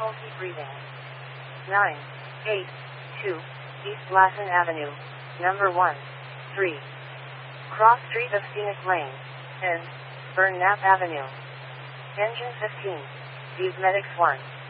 difficulty breathing. 9, 8, 2, East Latin Avenue, number 1, 3. Cross Street of Scenic Lane, and Burnap Avenue. Engine 15, Views Medics 1.